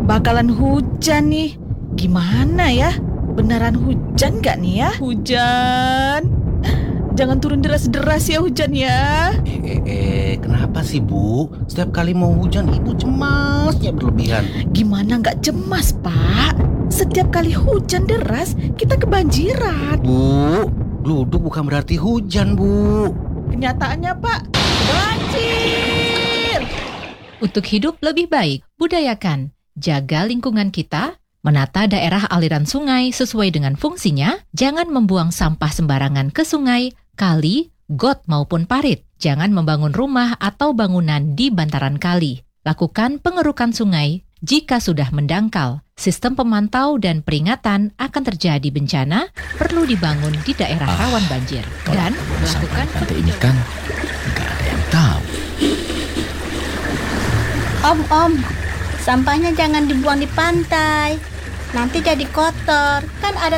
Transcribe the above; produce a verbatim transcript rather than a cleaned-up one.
bakalan hujan nih. Gimana ya? Beneran hujan gak nih ya? Hujan. Jangan turun deras-deras ya hujan ya. Eh, eh, eh, kenapa sih Bu? Setiap kali mau hujan Ibu cemasnya berlebihan. Gimana gak cemas, Pak? Setiap kali hujan deras, kita kebanjiran. Bu, gluduk bukan berarti hujan, Bu. Kenyataannya, Pak, banjir. Untuk hidup lebih baik, budayakan jaga lingkungan kita, menata daerah aliran sungai sesuai dengan fungsinya, jangan membuang sampah sembarangan ke sungai, kali, got maupun parit. Jangan membangun rumah atau bangunan di bantaran kali. Lakukan pengerukan sungai jika sudah mendangkal. Sistem pemantau dan peringatan akan terjadi bencana perlu dibangun di daerah Ah, rawan banjir. Dan melakukan Tante ini kan nggak ada yang tahu. Om, om, sampahnya jangan dibuang di pantai. Nanti jadi kotor. Kan ada